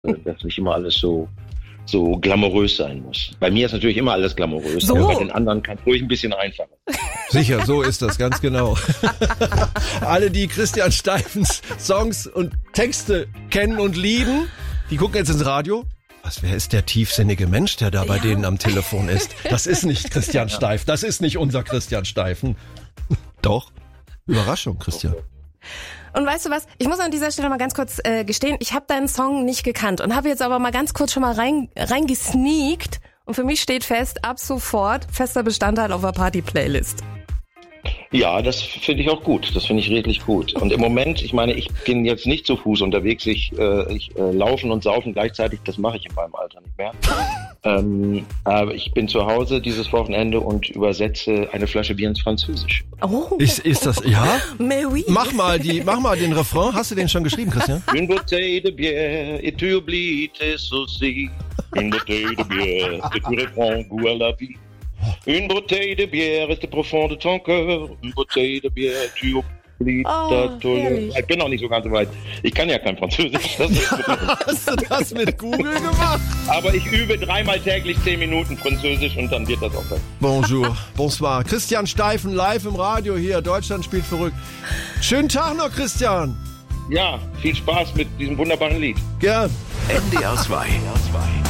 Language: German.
dass nicht immer alles so glamourös sein muss. Bei mir ist natürlich immer alles glamourös, aber bei den anderen kann es ruhig ein bisschen einfacher. Sicher, so ist das, ganz genau. Alle, die Christian Steifens Songs und Texte kennen und lieben, die gucken jetzt ins Radio. Wer ist der tiefsinnige Mensch, der da bei denen am Telefon ist? Das ist nicht Christian Steif, das ist nicht unser Christian Steifen. Doch, Überraschung, Christian. Und weißt du was, ich muss an dieser Stelle mal ganz kurz gestehen, ich habe deinen Song nicht gekannt und habe jetzt aber mal ganz kurz schon mal reingesneakt und für mich steht fest, ab sofort fester Bestandteil auf der Party-Playlist. Ja, das finde ich auch gut. Das finde ich redlich gut. Und im Moment, ich meine, ich bin jetzt nicht zu Fuß unterwegs. Ich laufen und saufen gleichzeitig, das mache ich in meinem Alter nicht mehr. Aber ich bin zu Hause dieses Wochenende und übersetze eine Flasche Bier ins Französisch. Oh. Ist das, ja? Mais oui. Mach mal den Refrain. Hast du den schon geschrieben, Christian? Une bouteille de bière et tu oublies tes soucis. Une bouteille de bière et tu reprends goût à la vie. Une bouteille de bière reste profond de ton cœur. Une bouteille de bière, tu oublies ta douleur. Ich bin noch nicht so ganz so weit. Ich kann ja kein Französisch. Hast du das mit Google gemacht? Aber ich übe 3-mal täglich 10 Minuten Französisch und dann wird das auch besser. Bonjour, bonsoir. Christian Steifen live im Radio hier. Deutschland spielt verrückt. Schönen Tag noch, Christian. Ja, viel Spaß mit diesem wunderbaren Lied. Gern. NDR 2.